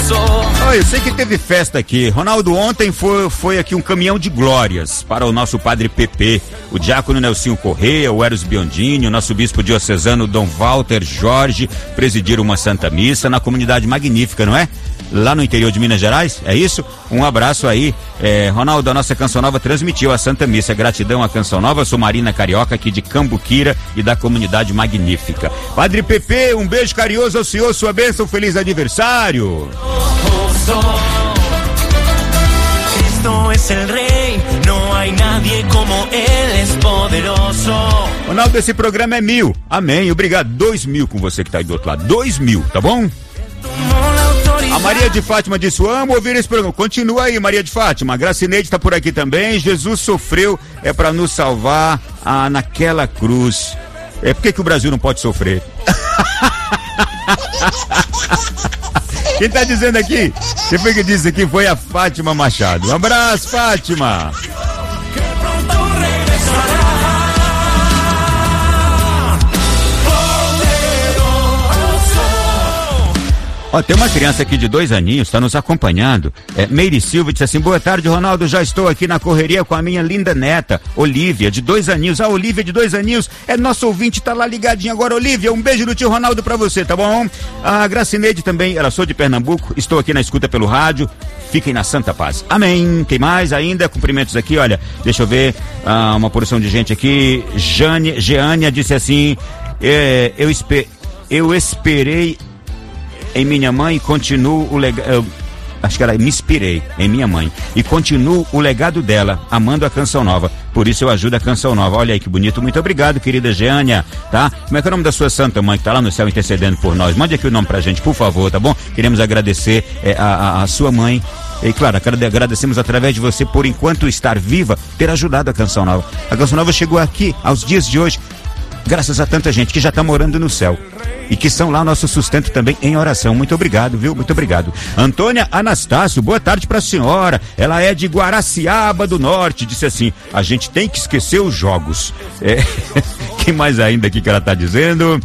Eu sei que teve festa aqui. Ronaldo, ontem foi aqui um caminhão de glórias para o nosso padre Pepe, o diácono Nelsinho Correia, o Eros Biondini, o nosso bispo diocesano Dom Walter Jorge, presidiram uma Santa Missa na comunidade magnífica, não é? Lá no interior de Minas Gerais, é isso? Um abraço aí. Ronaldo, a nossa Canção Nova transmitiu a Santa Missa. Gratidão à Canção Nova. Sou Marina Carioca, aqui de Cambuquira e da comunidade magnífica. Padre Pepe, um beijo carinhoso ao senhor, sua bênção, feliz aniversário. Ronaldo, esse programa é 1000. Amém, obrigado. 2000 com você que tá aí do outro lado. 2000, tá bom? A Maria de Fátima disse: amo ouvir esse programa. Continua aí, Maria de Fátima. A Gracineide tá por aqui também. Jesus sofreu para nos salvar naquela cruz. Por que o Brasil não pode sofrer? Quem tá dizendo aqui? Quem foi que disse aqui? Foi a Fátima Machado. Um abraço, Fátima. Tem uma criança aqui de 2 aninhos, está nos acompanhando. Meire Silva disse assim: boa tarde, Ronaldo, já estou aqui na correria com a minha linda neta, Olívia, de 2 aninhos. A Olívia, de 2 aninhos, é nossa ouvinte, tá lá ligadinha agora. Olívia, um beijo do tio Ronaldo pra você, tá bom? A Gracineide também, ela sou de Pernambuco, estou aqui na escuta pelo rádio. Fiquem na santa paz. Amém. Tem mais ainda? Cumprimentos aqui, olha, deixa eu ver, uma porção de gente aqui. Jeânia disse assim: eu esperei em minha mãe e continuo o legado. Acho que me inspirei em minha mãe e continuo o legado dela, amando a Canção Nova. Por isso eu ajudo a Canção Nova. Olha aí que bonito. Muito obrigado, querida Jeânia, tá? Como é que é o nome da sua santa mãe que tá lá no céu intercedendo por nós? Mande aqui o nome pra gente, por favor, tá bom? Queremos agradecer a sua mãe. E claro, agradecemos através de você, por enquanto estar viva, ter ajudado a Canção Nova. A Canção Nova chegou aqui, aos dias de hoje, graças a tanta gente que já está morando no céu e que são lá nosso sustento também em oração. Muito obrigado, viu? Muito obrigado. Antônia Anastácio, boa tarde pra senhora. Ela é de Guaraciaba do Norte. Disse assim: a gente tem que esquecer os jogos. Quem mais ainda aqui que ela tá dizendo?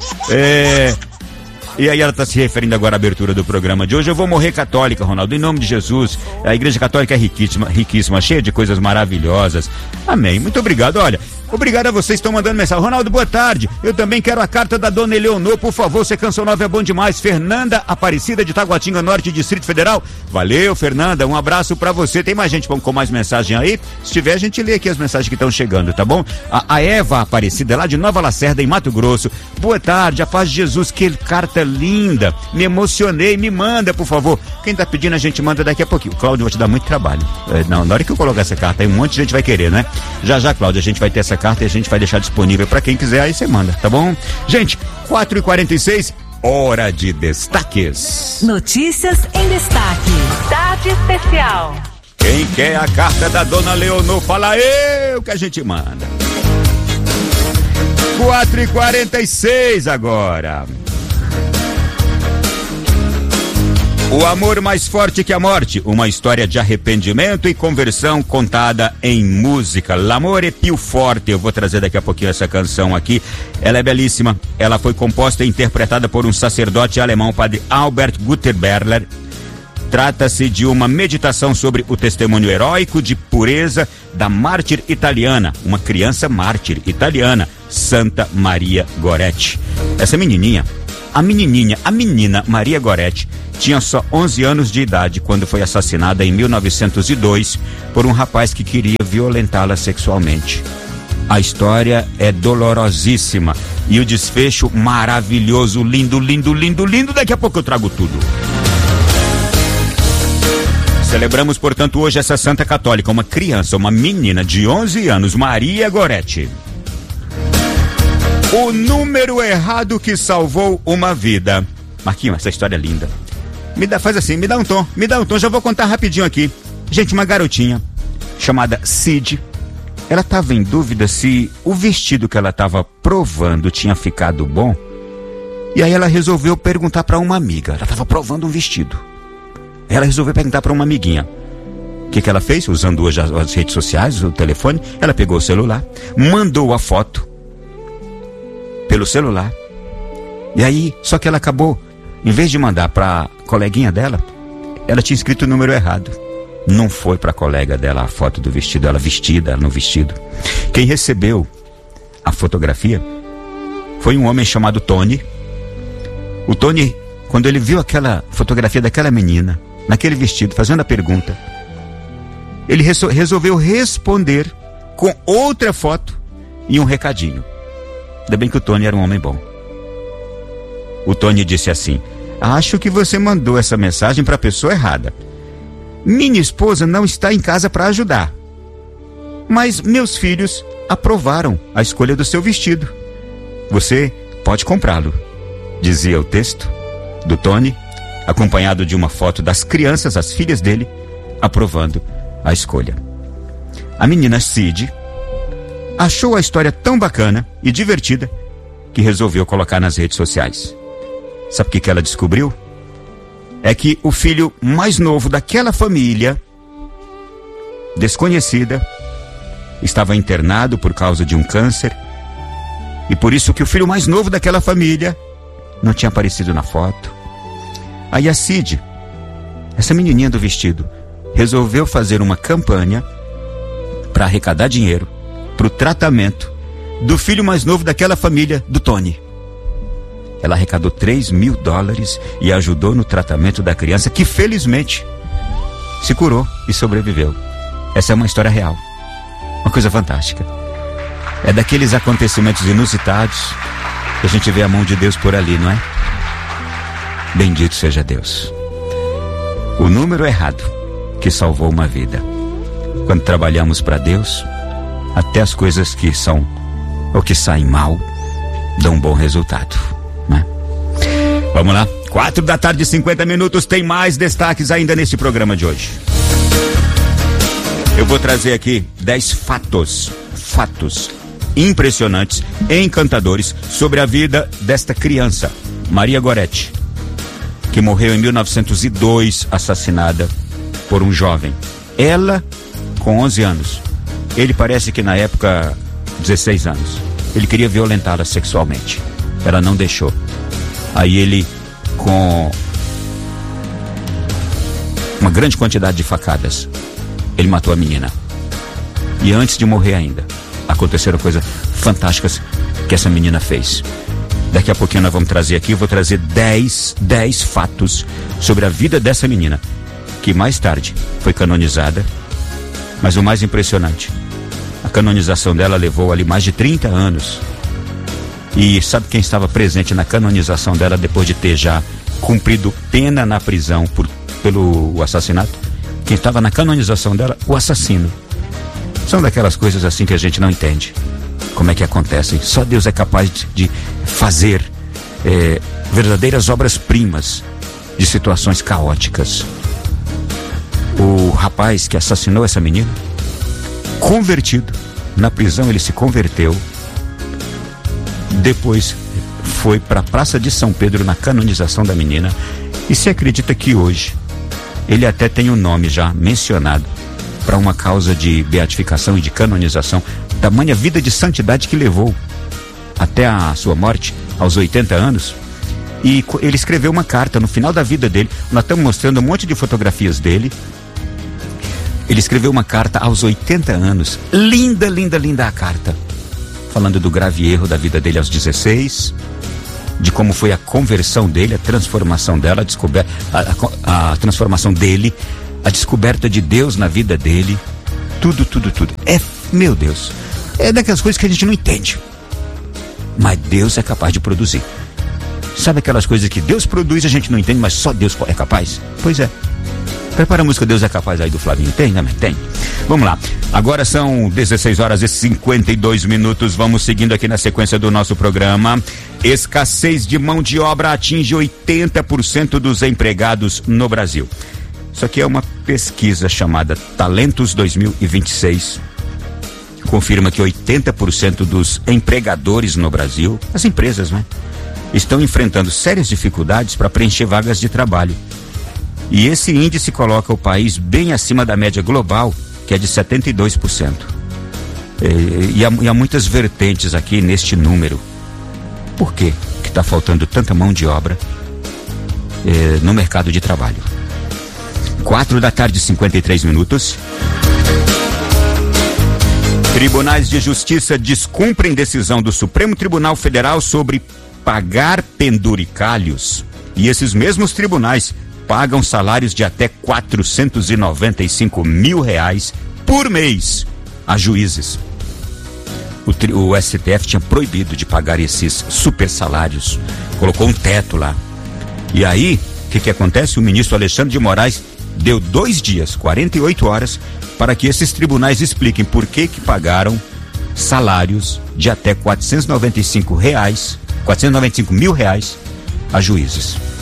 E aí ela está se referindo agora à abertura do programa de hoje. Eu vou morrer católica, Ronaldo, em nome de Jesus. A Igreja Católica é riquíssima, cheia de coisas maravilhosas. Amém. Muito obrigado. Olha, obrigado a vocês que estão mandando mensagem. Ronaldo, boa tarde. Eu também quero a carta da dona Eleonor, por favor. Você Canção Nova é bom demais. Fernanda Aparecida de Taguatinga Norte, Distrito Federal. Valeu, Fernanda. Um abraço pra você. Tem mais gente com mais mensagem aí? Se tiver, a gente lê aqui as mensagens que estão chegando, tá bom? A Eva Aparecida, lá de Nova Lacerda, em Mato Grosso. Boa tarde, a paz de Jesus. Que carta linda. Me emocionei. Me manda, por favor. Quem tá pedindo, a gente manda daqui a pouquinho. Cláudio, vou te dar muito trabalho. Na hora que eu colocar essa carta aí, um monte de gente vai querer, né? Já, Cláudio, a gente vai ter essa carta e a gente vai deixar disponível pra quem quiser, aí você manda, tá bom? Gente, 4h46, hora de destaques. Notícias em destaque. Tarde especial. Quem quer a carta da dona Leonor, fala eu que a gente manda. 4h46 agora. O amor mais forte que a morte, uma história de arrependimento e conversão contada em música. L'amore più forte, eu vou trazer daqui a pouquinho essa canção aqui. Ela é belíssima, ela foi composta e interpretada por um sacerdote alemão, o padre Albert Guterberler. Trata-se de uma meditação sobre o testemunho heróico de pureza da mártir italiana, uma criança mártir italiana, Santa Maria Goretti. Essa menininha, a menina Maria Goretti, tinha só 11 anos de idade quando foi assassinada em 1902 por um rapaz que queria violentá-la sexualmente. A história é dolorosíssima e o desfecho maravilhoso, lindo. Daqui a pouco eu trago tudo. Celebramos, portanto, hoje essa santa católica, uma criança, uma menina de 11 anos, Maria Goretti. O número errado que salvou uma vida. Marquinhos, essa história é linda. Faz assim, me dá um tom, já vou contar rapidinho aqui. Gente, uma garotinha chamada Cid, ela estava em dúvida se o vestido que ela estava provando tinha ficado bom. E aí ela resolveu perguntar para uma amiga. Ela estava provando um vestido. Ela resolveu perguntar para uma amiguinha. O que ela fez? Usando hoje as redes sociais, o telefone, ela pegou o celular, mandou a foto pelo celular. E aí, só que ela acabou em vez de mandar para coleguinha dela, ela tinha escrito o número errado. Não foi para a colega dela a foto do vestido, ela vestida, ela no vestido. Quem recebeu a fotografia foi um homem chamado Tony. O Tony, quando ele viu aquela fotografia daquela menina, naquele vestido, fazendo a pergunta, ele resolveu responder com outra foto e um recadinho. Ainda bem que o Tony era um homem bom. O Tony disse assim: acho que você mandou essa mensagem para a pessoa errada. Minha esposa não está em casa para ajudar, mas meus filhos aprovaram a escolha do seu vestido. Você pode comprá-lo, dizia o texto do Tony, acompanhado de uma foto das crianças, as filhas dele, aprovando a escolha. A menina Cid achou a história tão bacana e divertida que resolveu colocar nas redes sociais. Sabe o que ela descobriu? É que o filho mais novo daquela família desconhecida estava internado por causa de um câncer, e por isso que o filho mais novo daquela família não tinha aparecido na foto. Aí a Cid, essa menininha do vestido, resolveu fazer uma campanha para arrecadar dinheiro para o tratamento do filho mais novo daquela família, do Tony. Ela arrecadou $3.000 e ajudou no tratamento da criança, que felizmente se curou e sobreviveu. Essa é uma história real, uma coisa fantástica. É daqueles acontecimentos inusitados que a gente vê a mão de Deus por ali, não é? Bendito seja Deus. O número errado que salvou uma vida. Quando trabalhamos para Deus, até as coisas que são ou que saem mal dão um bom resultado, né? Vamos lá, 4h50, tem mais destaques ainda neste programa de hoje. Eu vou trazer aqui 10 fatos impressionantes, encantadores, sobre a vida desta criança, Maria Goretti, que morreu em 1902, assassinada por um jovem. Ela com 11 anos. Ele parece que na época 16 anos. Ele queria violentá-la sexualmente. Ela não deixou. Aí ele, com uma grande quantidade de facadas, ele matou a menina. E antes de morrer ainda, aconteceram coisas fantásticas que essa menina fez. Daqui a pouquinho nós vamos trazer aqui, eu vou trazer 10 fatos sobre a vida dessa menina, que mais tarde foi canonizada. Mas o mais impressionante, a canonização dela levou ali mais de 30 anos. E sabe quem estava presente na canonização dela depois de ter já cumprido pena na prisão pelo assassinato? Quem estava na canonização dela? O assassino. São daquelas coisas assim que a gente não entende como é que acontecem. Só Deus é capaz de fazer verdadeiras obras-primas de situações caóticas. O rapaz que assassinou essa menina, convertido, na prisão ele se converteu, depois foi para a Praça de São Pedro na canonização da menina, e se acredita que hoje ele até tem um nome já mencionado para uma causa de beatificação e de canonização, tamanha vida de santidade que levou até a sua morte, aos 80 anos. E ele escreveu uma carta no final da vida dele. Nós estamos mostrando um monte de fotografias dele. Ele escreveu uma carta aos 80 anos. Linda, linda, linda a carta. Falando do grave erro da vida dele aos 16, de como foi a conversão dele, a transformação dela, a transformação dele, a descoberta de Deus na vida dele. Tudo. Meu Deus, é daquelas coisas que a gente não entende, mas Deus é capaz de produzir. Sabe aquelas coisas que Deus produz, a gente não entende, mas só Deus é capaz? Pois é. Prepara a música Deus é Capaz aí do Flavinho. Tem, né? Tem. Vamos lá. Agora são 16h52. Vamos seguindo aqui na sequência do nosso programa. Escassez de mão de obra atinge 80% dos empregados no Brasil. Isso aqui é uma pesquisa chamada Talentos 2026. Confirma que 80% dos empregadores no Brasil, as empresas, né, estão enfrentando sérias dificuldades para preencher vagas de trabalho. E esse índice coloca o país bem acima da média global, que é de 72%. E há muitas vertentes aqui neste número. Por quê que está faltando tanta mão de obra no mercado de trabalho. 4h53. Tribunais de Justiça descumprem decisão do Supremo Tribunal Federal sobre pagar penduricalhos. E esses mesmos tribunais pagam salários de até R$495 mil por mês a juízes. O STF tinha proibido de pagar esses super salários, colocou um teto lá. E aí, o que acontece? O ministro Alexandre de Moraes deu 2 dias, 48 horas, para que esses tribunais expliquem por que pagaram salários de até R$495 mil a juízes.